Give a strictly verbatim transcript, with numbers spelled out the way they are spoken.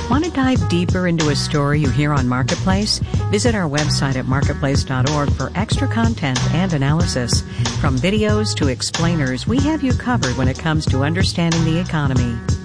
Want to dive deeper into a story you hear on Marketplace? Visit our website at marketplace dot org for extra content and analysis. From videos to explainers, we have you covered when it comes to understanding the economy.